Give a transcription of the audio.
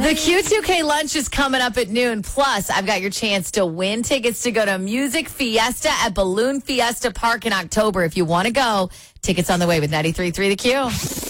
The Q2K lunch is coming up at noon. Plus, I've got your chance to win tickets to go to Music Fiesta at Balloon Fiesta Park in October. If you want to go, tickets on the way with 93.3 The Q.